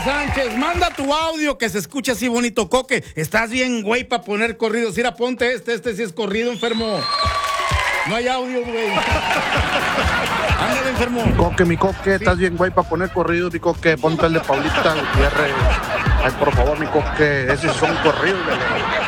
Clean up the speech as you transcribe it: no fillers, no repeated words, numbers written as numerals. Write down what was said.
Sánchez, manda tu audio que se escuche así bonito, Coque. Estás bien, güey, para poner corridos. Mira, ponte este sí es corrido, enfermo. No hay audio, güey. Ándale, enfermo. Mi Coque, estás bien, güey, para poner corridos, mi Coque. Ponte el de Paulita Gutiérrez. Ay, por favor, mi Coque, esos son corridos, güey.